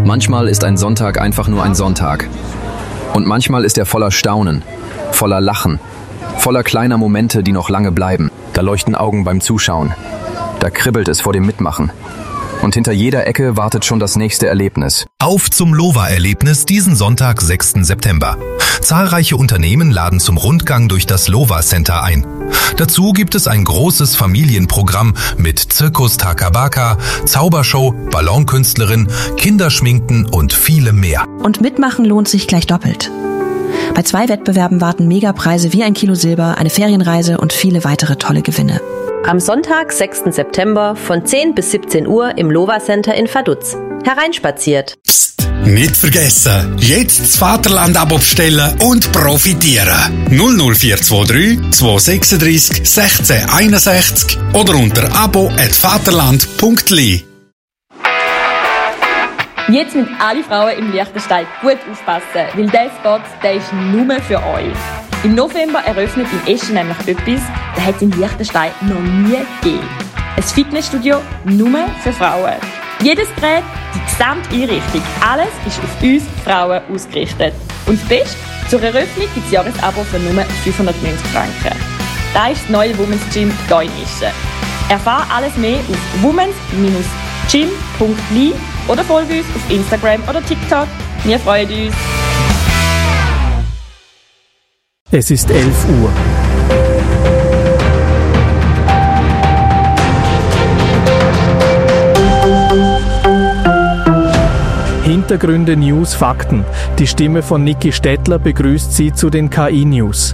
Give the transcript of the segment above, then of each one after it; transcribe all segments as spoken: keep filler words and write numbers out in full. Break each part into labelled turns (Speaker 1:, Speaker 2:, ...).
Speaker 1: Manchmal ist ein Sonntag einfach nur ein Sonntag. Und manchmal ist er voller Staunen, voller Lachen, voller kleiner Momente, die noch lange bleiben. Da leuchten Augen beim Zuschauen. Da kribbelt es vor dem Mitmachen. Und hinter jeder Ecke wartet schon das nächste Erlebnis.
Speaker 2: Auf zum Lova-Erlebnis diesen Sonntag, sechsten September. Zahlreiche Unternehmen laden zum Rundgang durch das Lova Center ein. Dazu gibt es ein großes Familienprogramm mit Zirkus Takabaka, Zaubershow, Ballonkünstlerin, Kinderschminken und vielem mehr.
Speaker 3: Und mitmachen lohnt sich gleich doppelt. Bei zwei Wettbewerben warten Megapreise wie ein Kilo Silber, eine Ferienreise und viele weitere tolle Gewinne.
Speaker 4: Am Sonntag, sechsten September von zehn bis siebzehn Uhr im Lova Center in Vaduz. Hereinspaziert.
Speaker 5: Psst, nicht vergessen, jetzt das Vaterland-Abo bestellen und profitieren. null null vier zwei drei zwei sechs drei sechzehn einundsechzig oder unter abo at vaterland punkt l i.
Speaker 6: Jetzt müssen alle Frauen im Liechtenstein gut aufpassen, weil dieser Spot, der ist nur für euch. Im November eröffnet in Eschen nämlich etwas, das hat es in Liechtenstein noch nie gegeben. Ein Fitnessstudio nur für Frauen. Jedes Gerät, die gesamte Einrichtung, alles ist auf uns Frauen ausgerichtet. Und das Beste, zur Eröffnung gibt es Jahresabo für nur fünfhundertneunzig Franken. Das ist das neue Women's Gym hier in Eschen. Erfahre alles mehr auf womens gym punkt l i oder folge uns auf Instagram oder TikTok. Wir freuen uns.
Speaker 7: Es ist elf Uhr. Hintergründe, News, Fakten. Die Stimme von Niki Stettler begrüßt Sie zu den K I-News.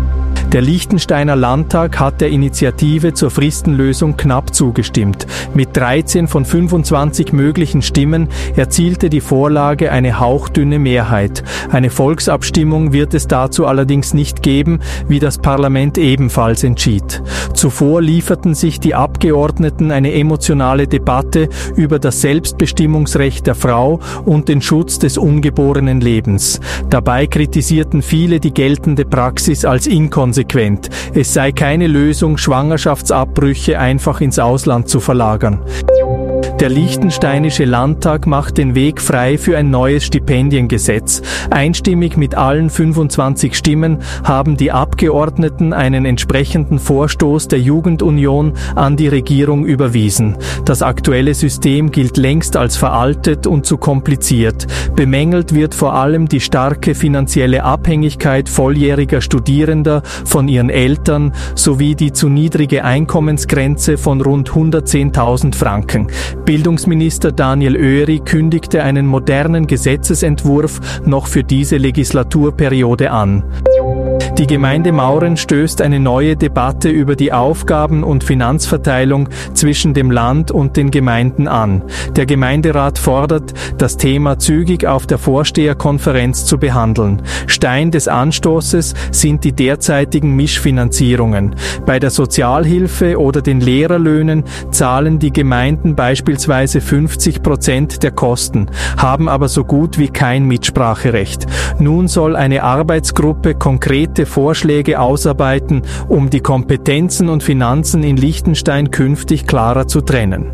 Speaker 7: Der Liechtensteiner Landtag hat der Initiative zur Fristenlösung knapp zugestimmt. Mit dreizehn von fünfundzwanzig möglichen Stimmen erzielte die Vorlage eine hauchdünne Mehrheit. Eine Volksabstimmung wird es dazu allerdings nicht geben, wie das Parlament ebenfalls entschied. Zuvor lieferten sich die Abgeordneten eine emotionale Debatte über das Selbstbestimmungsrecht der Frau und den Schutz des ungeborenen Lebens. Dabei kritisierten viele die geltende Praxis als inkonsequent. Es sei keine Lösung, Schwangerschaftsabbrüche einfach ins Ausland zu verlagern. Der Liechtensteinische Landtag macht den Weg frei für ein neues Stipendiengesetz. Einstimmig mit allen fünfundzwanzig Stimmen haben die Abgeordneten einen entsprechenden Vorstoß der Jugendunion an die Regierung überwiesen. Das aktuelle System gilt längst als veraltet und zu kompliziert. Bemängelt wird vor allem die starke finanzielle Abhängigkeit volljähriger Studierender von ihren Eltern sowie die zu niedrige Einkommensgrenze von rund hundertzehntausend Franken. Bildungsminister Daniel Oeri kündigte einen modernen Gesetzesentwurf noch für diese Legislaturperiode an. Die Gemeinde Mauren stößt eine neue Debatte über die Aufgaben- und Finanzverteilung zwischen dem Land und den Gemeinden an. Der Gemeinderat fordert, das Thema zügig auf der Vorsteherkonferenz zu behandeln. Stein des Anstoßes sind die derzeitigen Mischfinanzierungen. Bei der Sozialhilfe oder den Lehrerlöhnen zahlen die Gemeinden beispielsweise fünfzig Prozent der Kosten, haben aber so gut wie kein Mitspracherecht. Nun soll eine Arbeitsgruppe konkrete Vorschläge ausarbeiten, um die Kompetenzen und Finanzen in Liechtenstein künftig klarer zu trennen.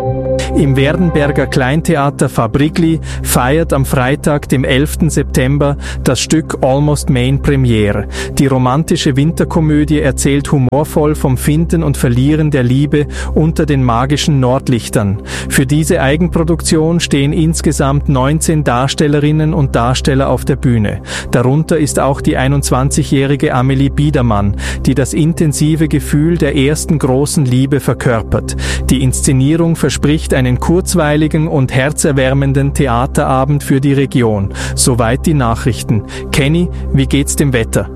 Speaker 7: Im Werdenberger Kleintheater Fabrigli feiert am Freitag, dem elften September, das Stück Almost Main Premiere. Die romantische Winterkomödie erzählt humorvoll vom Finden und Verlieren der Liebe unter den magischen Nordlichtern. Für diese Eigenproduktion stehen insgesamt neunzehn Darstellerinnen und Darsteller auf der Bühne. Darunter ist auch die einundzwanzigjährige Amelie Biedermann, die das intensive Gefühl der ersten großen Liebe verkörpert. Die Inszenierung verspricht einen kurzweiligen und herzerwärmenden Theaterabend für die Region. Soweit die Nachrichten. Kenny, wie geht's dem Wetter?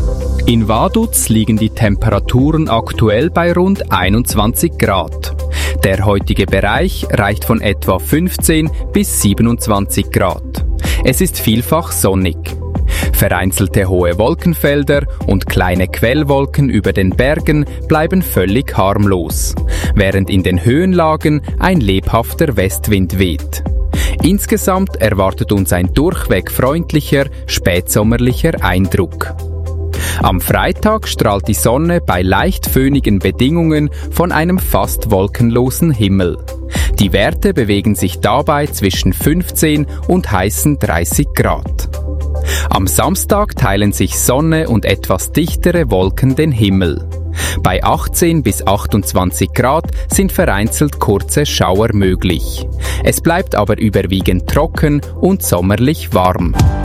Speaker 8: In Vaduz liegen die Temperaturen aktuell bei rund einundzwanzig Grad. Der heutige Bereich reicht von etwa fünfzehn bis siebenundzwanzig Grad. Es ist vielfach sonnig. Vereinzelte hohe Wolkenfelder und kleine Quellwolken über den Bergen bleiben völlig harmlos, während in den Höhenlagen ein lebhafter Westwind weht. Insgesamt erwartet uns ein durchweg freundlicher, spätsommerlicher Eindruck. Am Freitag strahlt die Sonne bei leicht föhnigen Bedingungen von einem fast wolkenlosen Himmel. Die Werte bewegen sich dabei zwischen fünfzehn und heißen dreißig Grad. Am Samstag teilen sich Sonne und etwas dichtere Wolken den Himmel. Bei achtzehn bis achtundzwanzig Grad sind vereinzelt kurze Schauer möglich. Es bleibt aber überwiegend trocken und sommerlich warm.